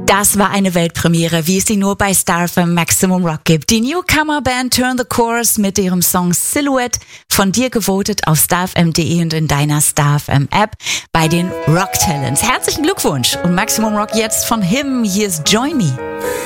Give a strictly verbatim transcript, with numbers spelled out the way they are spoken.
Das war eine Weltpremiere, wie es sie nur bei Star F M Maximum Rock gibt. Die Newcomer-Band Turn the Chorus mit ihrem Song Silhouette, von dir gewotet auf starfm punkt de und in deiner Star F M App bei den Rock Talents. Herzlichen Glückwunsch und Maximum Rock jetzt von Him. Hier ist Join Me.